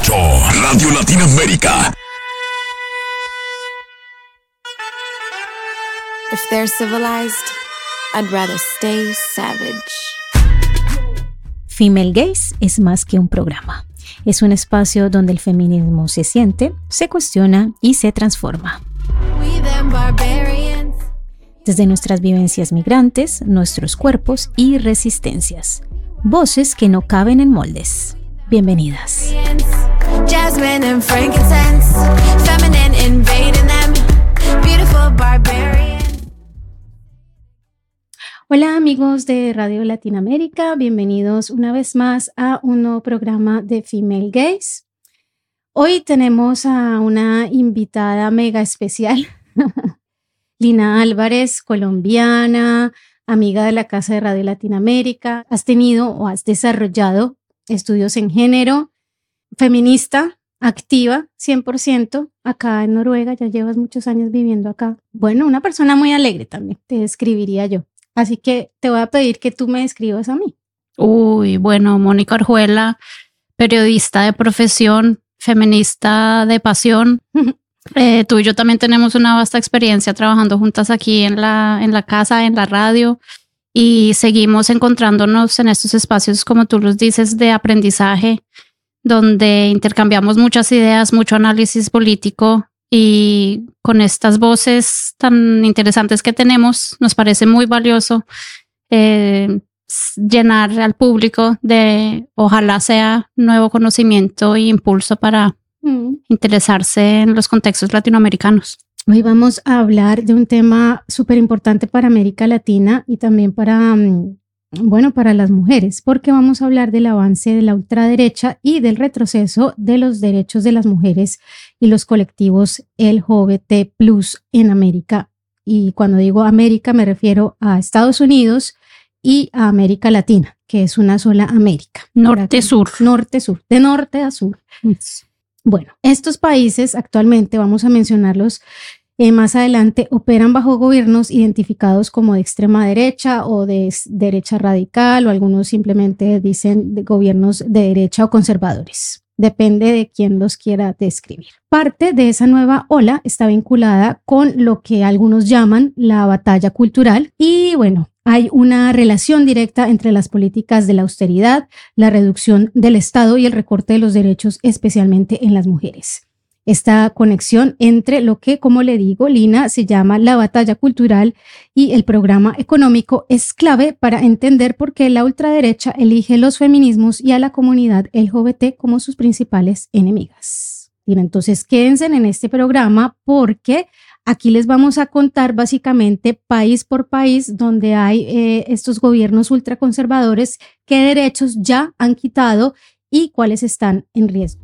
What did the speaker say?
98, Radio Latinoamérica. If they're civilized, I'd rather stay savage. Female Gaze es más que un programa. Es un espacio donde el feminismo se siente, se cuestiona y se transforma. Desde nuestras vivencias migrantes, nuestros cuerpos y resistencias. Voces que no caben en moldes. Bienvenidas. Jasmine and frankincense, feminine invading them, beautiful barbarians. Hola amigos de Radio Latinoamérica, bienvenidos una vez más a un nuevo programa de Female Gaze. Hoy tenemos a una invitada mega especial, Lina Álvarez, colombiana, amiga de la Casa de Radio Latinoamérica. Has tenido o has desarrollado estudios en género, feminista, activa 100% acá en Noruega, ya llevas muchos años viviendo acá. Bueno, una persona muy alegre también, te describiría yo. Así que te voy a pedir que tú me describas a mí. Bueno, Mónica Orjuela, periodista de profesión, feminista de pasión. Tú y yo también tenemos una vasta experiencia trabajando juntas aquí en la casa, en la radio, y seguimos encontrándonos en estos espacios, como tú los dices, de aprendizaje, donde intercambiamos muchas ideas, mucho análisis político. Y con estas voces tan interesantes que tenemos, nos parece muy valioso llenar al público de, ojalá sea nuevo conocimiento e impulso para interesarse en los contextos latinoamericanos. Hoy vamos a hablar de un tema súper importante para América Latina y también para las mujeres, porque vamos a hablar del avance de la ultraderecha y del retroceso de los derechos de las mujeres y los colectivos LGBT+ en América. Y cuando digo América me refiero a Estados Unidos y a América Latina, que es una sola América. Norte-sur. Norte-sur, de norte a sur. Bueno, estos países actualmente, vamos a mencionarlos más adelante, operan bajo gobiernos identificados como de extrema derecha o de derecha radical, o algunos simplemente dicen de gobiernos de derecha o conservadores. Depende de quién los quiera describir. Parte de esa nueva ola está vinculada con lo que algunos llaman la batalla cultural y bueno, hay una relación directa entre las políticas de la austeridad, la reducción del Estado y el recorte de los derechos, especialmente en las mujeres. Esta conexión entre lo que, como le digo, Lina, se llama la batalla cultural y el programa económico es clave para entender por qué la ultraderecha elige los feminismos y a la comunidad LGBT como sus principales enemigas. Bien, entonces quédense en este programa porque aquí les vamos a contar básicamente país por país donde hay estos gobiernos ultraconservadores, qué derechos ya han quitado y cuáles están en riesgo.